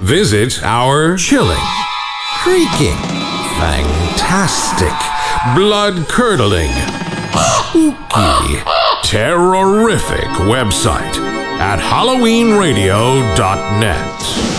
visit our chilling, freaking, fantastic, blood-curdling, spooky, terrorific website at HalloweenRadio.net.